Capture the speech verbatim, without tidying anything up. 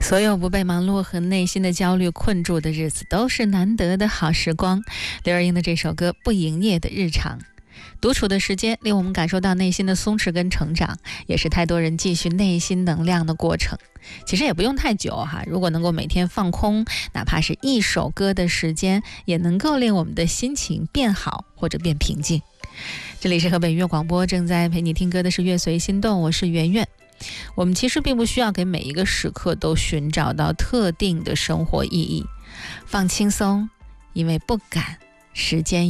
所有不被忙碌和内心的焦虑困住的日子，都是难得的好时光。刘若英的这首歌《不营业的日常》，独处的时间令我们感受到内心的松弛跟成长，也是太多人继续内心能量的过程。其实也不用太久哈，如果能够每天放空，哪怕是一首歌的时间，也能够令我们的心情变好或者变平静。这里是河北音乐广播，正在陪你听歌的是乐随心动，我是圆圆。我们其实并不需要给每一个时刻都寻找到特定的生活意义，放轻松，因为不赶，时间